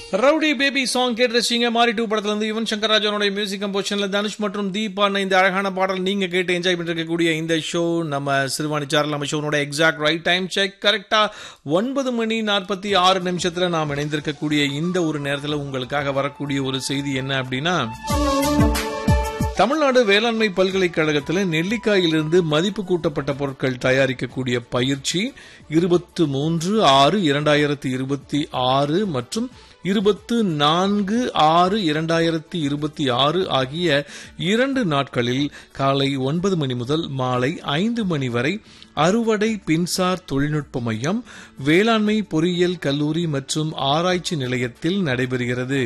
Rowdy baby song கேட்டு ரசிங்க. மாரி 2 படத்துல இருந்து யுவன் சங்கர் ராஜாவுடைய மியூசிக் கம்போசிஷன்ல தனுஷ் மற்றும் தீப் ஆன இந்த அழகான பாடல் நீங்க கேட்டு என்ஜாய் பண்ணிருக்கக்கூடிய இந்த ஷோ நம்ம சிறுவாணி சாரல் நம்ம ஷோனோட எக்ஸாக்ட் ரைட் டைம் செக் கரெக்டா 9:46 நாம் இணைந்திருக்கக்கூடிய இந்த ஒரு நேரத்தில் உங்களுக்காக வரக்கூடிய ஒரு செய்தி என்ன அப்படின்னா, தமிழ்நாடு வேளாண்மை பல்கலைக்கழகத்தில் நெல்லிக்காயிலிருந்து மதிப்பு கூட்டப்பட்ட பொருட்கள் தயாரிக்கக்கூடிய பயிற்சி 23/6/2026 மற்றும் 24/6/2026 ஆகிய 2 நாட்களில் காலை 9 மணி முதல் மாலை 5 மணி வரை அறுவடை பின்சார் தொழில்நுட்ப மையம், வேளாண்மை பொறியியல் கல்லூரி மற்றும் ஆராய்ச்சி நிலையத்தில் நடைபெறுகிறது.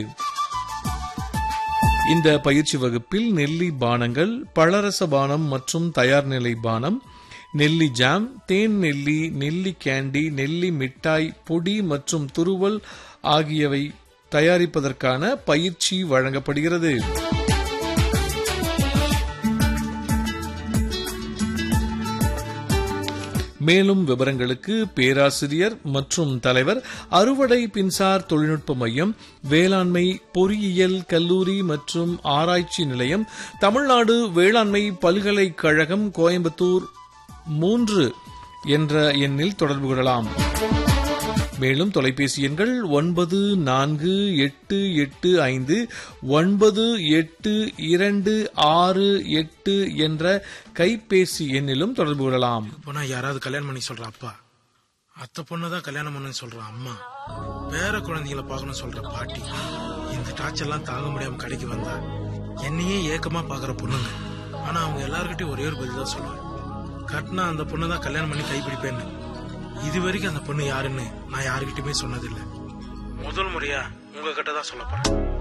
இந்த பயிற்சி வகுப்பில் நெல்லி பானங்கள், பழரச பானம் மற்றும் தயார் நிலை பானம், நெல்லி ஜாம், தேன் நெல்லி, நெல்லி கேண்டி, நெல்லி மிட்டாய், பொடி மற்றும் துருவல் ஆகியவை தயாரிப்பதற்கான பயிற்சி வழங்கப்படுகிறது. மேலும் விவரங்களுக்கு பேராசிரியர் மற்றும் தலைவர், அறுவடை பின்சார் தொழில்நுட்ப மையம், வேளாண்மை பொறியியல் கல்லூரி மற்றும் ஆராய்ச்சி நிலையம், தமிழ்நாடு வேளாண்மை பல்கலைக்கழகம், கோயம்புத்தூர் 3 என்ற எண்ணில் தொடர்பு கொள்ளலாம். மேலும் தொலைபேசி எண்கள் 9485982268 என்ற கைபேசி எண்ணிலும் தொடர்பு கொள்ளலாம். யாராவது கல்யாணம் பண்ணி சொல்ற அப்பா, அத்தை பொண்ணுதான் கல்யாணம் பண்ணு சொல்ற அம்மா, பேர குழந்தைகளை பார்க்கணும் சொல்ற பாட்டி, இந்த டார்ச்செல்லாம் தாங்க முடியாம கடைக்கு வந்தா என்னையே ஏக்கமா பாக்குற பொண்ணுங்க. ஆனா அவங்க எல்லார்கிட்டையும் ஒரே ஒரு பதில் தான் சொல்லுவேன், கட்டினா அந்த பொண்ணுதான் கல்யாணம் பண்ணி கைப்பிடிப்பேன்னு. இது வரைக்கும் அந்த பொண்ணு யாருன்னு நான் யாருக்கிட்டுமே சொன்னதில்லை. முதல் முறையா உங்ககிட்ட தான் சொல்ல போறேன்.